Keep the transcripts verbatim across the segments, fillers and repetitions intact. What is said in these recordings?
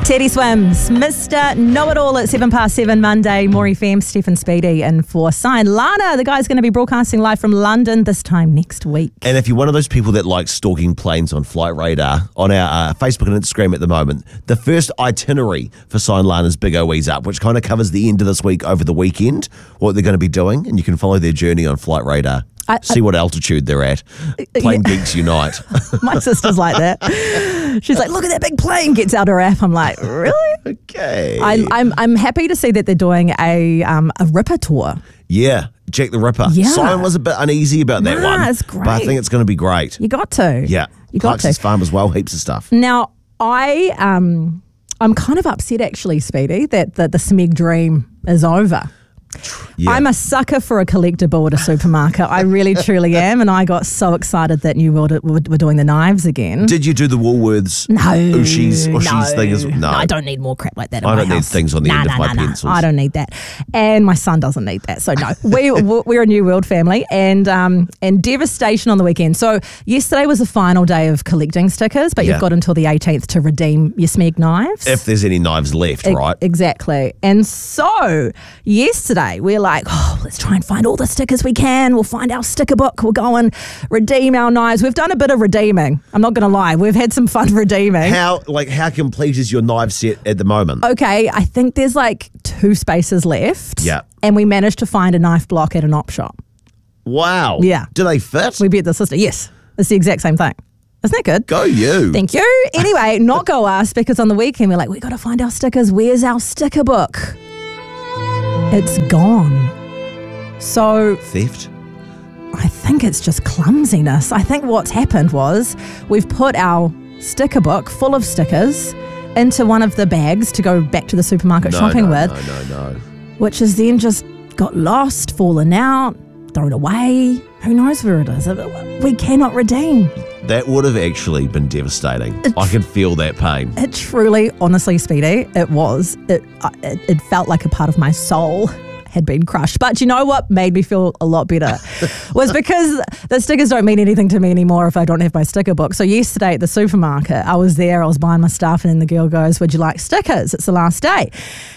Teddy Swims, Mister Know-It-All at seven past seven Monday. Maury Fem, Stephen Speedy, and for Sign Lana. The guy's going to be broadcasting live from London this time next week. And if you're one of those people that likes stalking planes on Flight Radar, on our uh, Facebook and Instagram at the moment, the first itinerary for Sign Lana's Big OE's up, which kind of covers the end of this week over the weekend, what they're going to be doing, and you can follow their journey on Flight Radar. I, See I, what altitude they're at. Plane yeah. Geeks Unite. My sister's like that. She's like, look at that big plane. Gets out her app. I'm like, really? Okay. I, I'm I'm happy to see that they're doing a um, a Ripper tour. Yeah, Jack the Ripper. Yeah. Simon was a bit uneasy about that nah, one. It's great. But I think it's going to be great. You got to. Yeah. You got Clarkson's to. Farm as well. Heaps of stuff. Now, I um I'm kind of upset actually, Speedy, that the, the Smeg dream is over. Yeah. I'm a sucker for a collectible at a supermarket. I really, truly am. And I got so excited that New World were, were doing the knives again. Did you do the Woolworths no, Ooshies, Ooshies no, thing? As, no. no, I don't need more crap like that in I my don't house. need things on the nah, end nah, of my nah, pencils. Nah. I don't need that. And my son doesn't need that. So no, we, we're a New World family. And um, and devastation on the weekend. So yesterday was the final day of collecting stickers, but yeah. you've got until the eighteenth to redeem your Smeg knives. If there's any knives left, e- right? Exactly. And so yesterday we're like, oh, let's try and find all the stickers we can. We'll find our sticker book. We'll go and redeem our knives. We've done a bit of redeeming. I'm not going to lie. We've had some fun redeeming. How like how complete is your knife set at the moment? Okay, I think there's like two spaces left. Yeah. And we managed to find a knife block at an op shop. Wow. Yeah. Do they fit? We bet the sister. Yes. It's the exact same thing. Isn't that good? Go you. Thank you. Anyway, not go us, because on the weekend we're like, we got to find our stickers. Where's our sticker book? It's gone. So theft? I think it's just clumsiness. I think what's happened was we've put our sticker book full of stickers into one of the bags to go back to the supermarket no, shopping no, with. No, no, no. Which has then just got lost, fallen out, thrown away. Who knows where it is? We cannot redeem. That would have actually been devastating. It, I can feel that pain. It truly, honestly, Speedy, it was. It, it, it felt like a part of my soul had been crushed. But you know what made me feel a lot better was because the stickers don't mean anything to me anymore if I don't have my sticker book. So yesterday at the supermarket, I was there, I was buying my stuff, and then the girl goes, would you like stickers? It's the last day.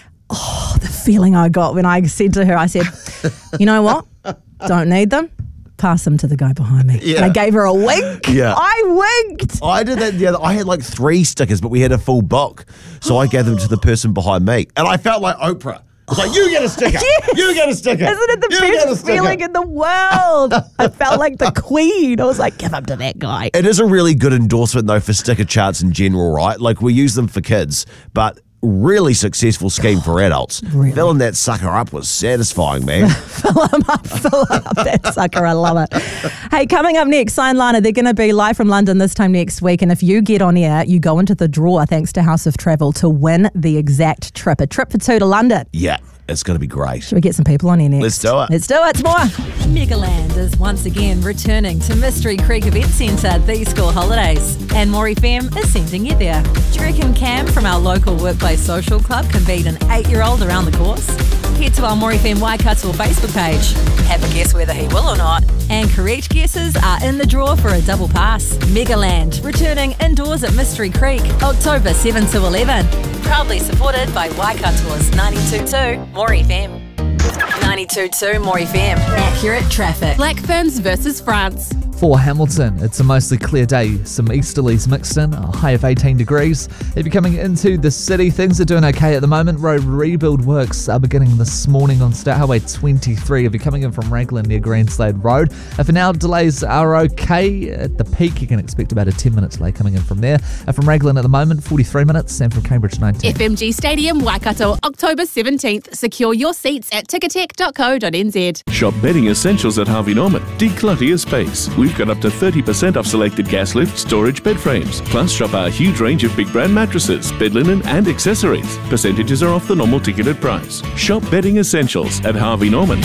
Oh, the feeling I got when I said to her, I said, you know what? Don't need them. Pass them to the guy behind me. Yeah. And I gave her a wink. Yeah. I winked. I did that the other. I had like three stickers, but we had a full book. So I gave them to the person behind me. And I felt like Oprah. It's like, you get a sticker. Yes. You get a sticker. Isn't it the you best feeling in the world? I felt like the queen. I was like, give them to that guy. It is a really good endorsement, though, for sticker charts in general, right? Like, we use them for kids, but really successful scheme for adults. Really? Filling that sucker up was satisfying, man. Fill them up, fill up that sucker. I love it. Hey, coming up next, Sign Lana, they're going to be live from London this time next week. And if you get on air, you go into the draw, thanks to House of Travel, to win the exact trip. A trip for two to London. Yeah, it's going to be great. Should we get some people on air next? Let's do it. Let's do it. It's more. Megaland is once again returning to Mystery Creek Event Centre these school holidays. And Maury Fem is sending you there. Do you reckon Cam from our local workplace social club can beat an eight-year-old around the course? Head to our Maury Fem Waikato Facebook page. Have a guess whether he will or not. And correct guesses are in the draw for a double pass. Megaland, returning indoors at Mystery Creek, October seventh to eleven. Proudly supported by Waikato's ninety-two point two Maury Fem. ninety-two point two Maury Fem. Accurate traffic. Black Ferns versus France. For Hamilton, it's a mostly clear day, some easterlies mixed in, a high of eighteen degrees. If you're coming into the city, things are doing okay at the moment. Road rebuild works are beginning this morning on State Highway twenty-three. If you're coming in from Raglan near Greenslade Road, uh, for now, delays are okay. At the peak, you can expect about a ten minute delay coming in from there. Uh, from Raglan at the moment, forty-three minutes, and from Cambridge, nineteen. F M G Stadium, Waikato, October seventeenth. Secure your seats at ticketek dot co dot n z. Shop bedding essentials at Harvey Norman. Declutter your space. We've got up to thirty percent off selected gas lift storage bed frames. Plus, shop our huge range of big brand mattresses, bed linen and accessories. Percentages are off the normal ticketed price. Shop bedding essentials at Harvey Norman.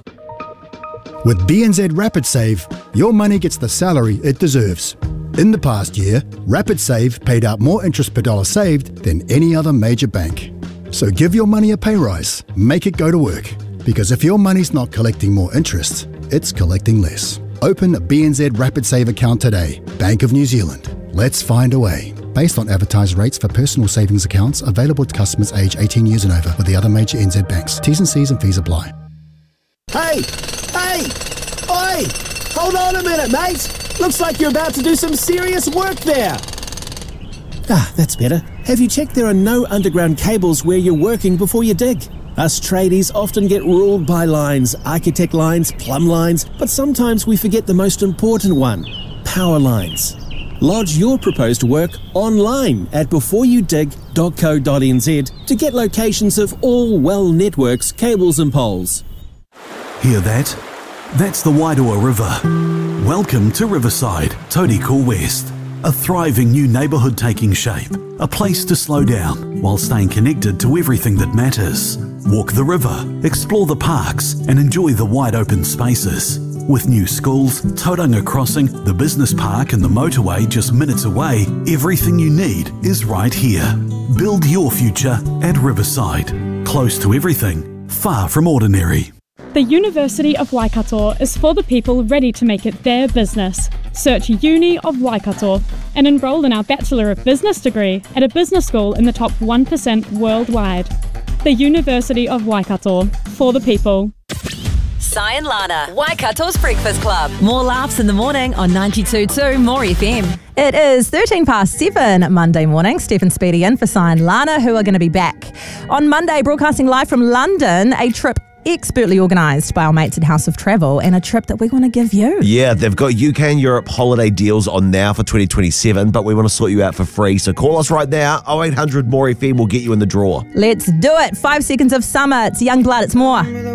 With B N Z Rapid Save, your money gets the salary it deserves. In the past year, Rapid Save paid out more interest per dollar saved than any other major bank. So give your money a pay rise. Make it go to work. Because if your money's not collecting more interest, it's collecting less. Open a B N Z Rapid Save account today. Bank of New Zealand. Let's find a way. based on advertised rates for personal savings accounts available to customers aged eighteen years and over with the other major N Z banks. T's and C's and fees apply. Hey! Hey! Oi! Hold on a minute, mate! Looks like you're about to do some serious work there! Ah, that's better. Have you checked there are no underground cables where you're working before you dig? Us tradies often get ruled by lines, architect lines, plumb lines, but sometimes we forget the most important one, power lines. Lodge your proposed work online at before you dig dot co dot n z to get locations of all well networks, cables and poles. Hear that? That's the Wairoa River. Welcome to Riverside, Tauriko West. A thriving new neighbourhood taking shape. A place to slow down while staying connected to everything that matters. Walk the river, explore the parks and enjoy the wide open spaces. With new schools, Tauranga Crossing, the business park and the motorway just minutes away, everything you need is right here. Build your future at Riverside. Close to everything, far from ordinary. The University of Waikato is for the people ready to make it their business. Search Uni of Waikato and enrol in our Bachelor of Business degree at a business school in the top one percent worldwide. The University of Waikato, for the people. Si and Lana, Waikato's Breakfast Club. More laughs in the morning on ninety-two point two More F M. It is thirteen past seven Monday morning. Stephen Speedy in for Si and Lana, who are going to be back on Monday, broadcasting live from London, a trip expertly organised by our mates at House of Travel and a trip that we want to give you. Yeah, they've got U K and Europe holiday deals on now for twenty twenty-seven, but we want to sort you out for free. So call us right now. oh eight hundred More F M will get you in the draw. Let's do it. Five seconds of summer. It's Youngblood. It's more.